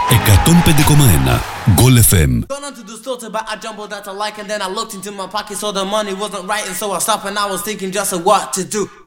105,1 Goal FM. Gone on to the store to buy a jumbo that I like, and then I looked into my pocket, so the money wasn't right, and so I stopped and I was thinking just of what to do.